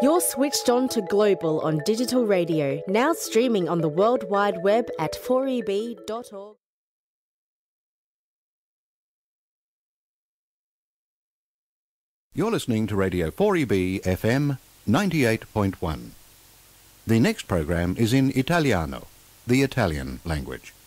You're switched on to Global on digital radio, now streaming on the World Wide Web at 4eb.org. You're listening to Radio 4EB FM 98.1. The next program is in Italiano, the Italian language.